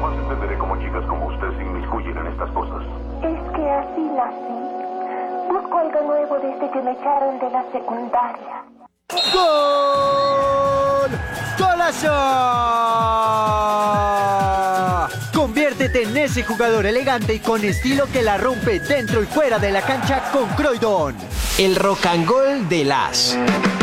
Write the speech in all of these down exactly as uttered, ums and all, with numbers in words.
Jamás entenderé cómo chicas como usted se inmiscuyen en estas cosas. Es que así nací. Busco algo nuevo desde que me echaron de la secundaria. ¡Gol! ¡Golazo! Conviértete en ese jugador elegante y con estilo que la rompe dentro y fuera de la cancha con Croydon. El rock and roll de las.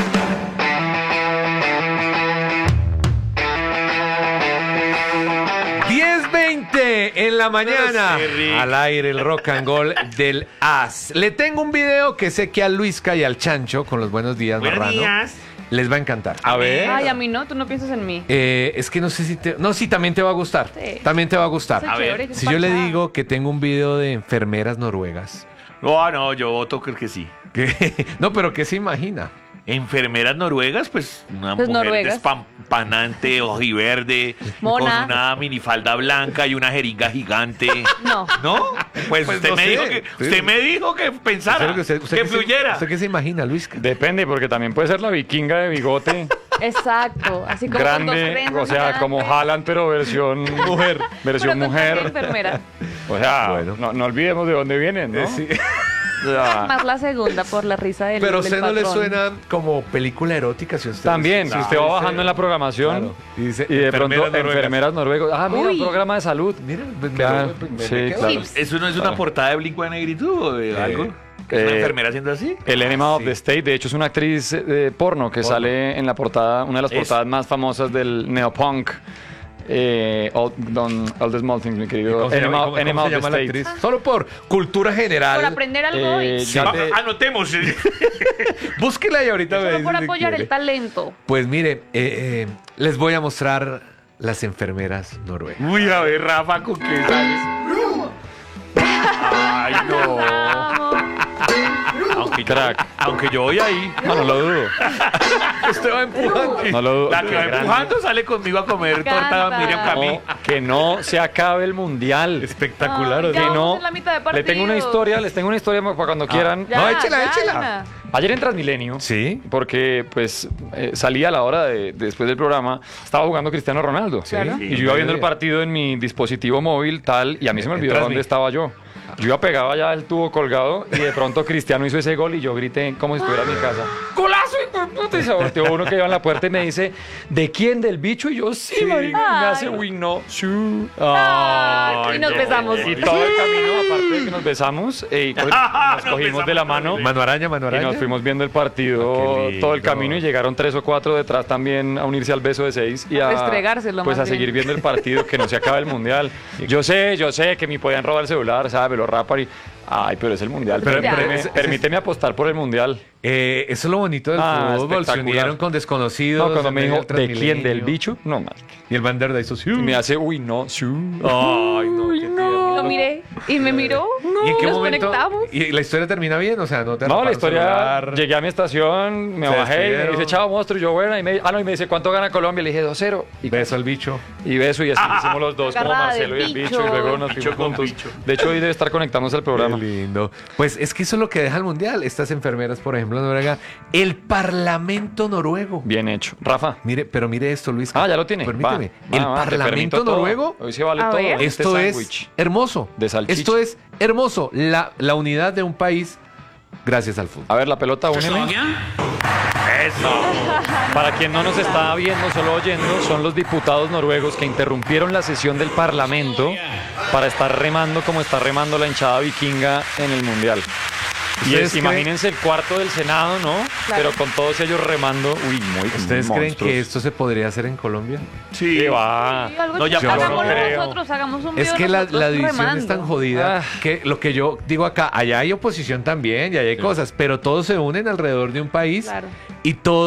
diez veinte en la mañana. Al aire el rock and roll del As. Le tengo un video que sé que a Luisca y al Chancho, con los buenos días, Buenos Marrano, días. les va a encantar. A ver. Ay, a mí no, tú no piensas en mí. Eh, es que no sé si te... No, sí, también te va a gustar. Sí. También te va a gustar. Soy A ver, chévere, Si yo le parchada. digo que tengo un video de enfermeras noruegas. No, no, yo voto creo que sí. que- No, pero ¿qué se imagina? Enfermeras noruegas, pues una Pues mujer noruegas. despampanante, ojiverde, Mona. con una minifalda blanca y una jeringa gigante. No. ¿No? Pues, Pues usted, no me sé. dijo que, Sí. usted me dijo que pensara, Usted- usted- usted que qué se- fluyera. ¿Usted qué se imagina, Luisca? Depende, porque también puede ser la vikinga de bigote, Exacto, así como con dos grande, trenzas o sea, gigantes. como Haaland, pero versión mujer, versión Pero con mujer. traje de enfermera. O sea, Bueno. no, no olvidemos de dónde vienen, ¿no? Eh, sí. O sea, Más la segunda por la risa del Pero a del usted no le patrón. suena como película erótica si usted... también, si usted va dice- bajando en la programación Claro. Y dice, y de pronto enfermeras noruegas. enfermeras noruegos. Ah, mira, Uy. un programa de salud. Mira, me- me- Claro, me- me- sí, me quedo- claro. Tips. ¿Eso no es una Claro. portada de Blink one eighty-two o de Eh, algo? ¿Que es una eh, enfermera haciendo así? El Enema of sí. the State, de hecho, es una actriz eh, de porno que Porno. sale en la portada, una de las Es- portadas más famosas del neopunk. Eh, all, don, all the Small Things, mi querido. ¿Cómo se llama, Enema, cómo- cómo Enema se of the llama la State. actriz? Solo por cultura general. Por aprender algo Eh, y ya Va- te- Anotemos. Búsquela y ahorita me solo dice por si apoyar quiere. el talento. Pues mire, eh, eh, les voy a mostrar las enfermeras noruegas. Uy, a ver, Rafa, ¿con qué sales? Ay, no. Vamos. Aunque, Crack. aunque yo voy ahí. No, no lo dudo. Usted va empujando. No lo dudo. La que Qué va grande. empujando sale conmigo a comer torta Canta. Miriam Camí. No, que no se acabe el mundial. Espectacular. Ay, ¿o ya no? Que vamos no. en la mitad de Le partido. tengo una historia, les tengo una historia para cuando quieran. Ya, No, échela, ya, échela. Ana. Ayer en Transmilenio, Sí. porque pues eh, salí a la hora de, después del programa, estaba jugando Cristiano Ronaldo. Claro. Y yo iba viendo el partido en mi dispositivo móvil, tal, y a mí se me olvidó Transmi- dónde estaba yo. Yo iba pegado allá el tubo colgado y de pronto Cristiano hizo ese gol y yo grité como si estuviera en mi casa. ¡Golazo! hijo de puta! Y se volteó uno que iba en la puerta y me dice, ¿de quién? ¿Del bicho? Y yo, sí, marica. Y me hace, Ay. uy, no. Shoo. Ay, y nos no. besamos. Y todo el camino, aparte de que nos besamos, eh, y pues, nos cogimos de la mano. Mano araña, mano Y araña. nos fuimos viendo el partido Ah, qué lindo. todo el camino y llegaron tres o cuatro detrás también a unirse al beso de seis y A a restregárselo, pues más a seguir bien. viendo el partido, que no se acabe el mundial. Yo sé, yo sé que me podían robar el celular, ¿sabes? Lo rapan y ay, pero es el mundial. Pero- Permíteme, pero ese- permíteme apostar por el mundial. Eh, eso es lo bonito del Ah, fútbol. Se espectacular. unieron con desconocidos. No, cuando en me medio dijo, del ¿de quién? ¿Del Transmilenio. bicho? No, mal. Y el Vander hizo sí. Y me hace, uy, no, shoo. Ay, no, qué tierno. Lo miré y me miró. ¿Y en qué Nos momento? conectamos. ¿Y la historia termina bien? O sea, no te No, la robaron historia, celular. llegué a mi estación, me Se bajé y me despidieron. dice, chao, monstruo, y yo, bueno, y me, ah, no, y me dice, ¿cuánto gana Colombia? Le dije, dos cero. Y Beso al bicho. Y beso, y así hicimos los dos, como Agarrada Marcelo y del el bicho, bicho. y luego nos Bicho fuimos con juntos. bicho. De hecho, hoy debe estar conectándose al programa. Qué lindo. Pues es que eso es lo que deja el mundial. Estas enfermeras, por ejemplo, en Noruega. El Parlamento noruego. Bien hecho. Rafa. Mire, pero mire esto, Luis. Ah, ya lo tiene. Permíteme. Va, el va, va, te Parlamento permito todo. noruego. Hoy se vale A todo. ver. Este Esto es sándwich. hermoso. De salchicha. Esto es hermoso. La, la unidad de un país gracias al fútbol. A ver, la pelota, úneme. Eso. Para quien no nos está viendo, solo oyendo, son los diputados noruegos que interrumpieron la sesión del Parlamento para estar remando como está remando la hinchada vikinga en el Mundial. Y ¿Ustedes es, creen- imagínense el cuarto del Senado, ¿no? Claro. Pero con todos ellos remando. Uy, muy ¿Ustedes creen monstruos. que esto se podría hacer en Colombia? Sí. ¿Qué va? Sí, algo No, ya chévere. pasó, Hagámoslo creo. nosotros, hagamos un Es video que la, nosotros la división es remando. tan jodida Ah. que lo que yo digo acá, allá hay oposición también y allá hay cosas, pero todos se unen alrededor de un país Claro. y todos